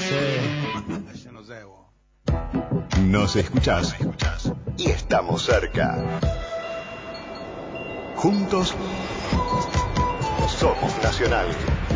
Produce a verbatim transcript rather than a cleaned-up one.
sé. Yo no sé, vos. Nos escuchás y estamos cerca. Juntos somos Nacional.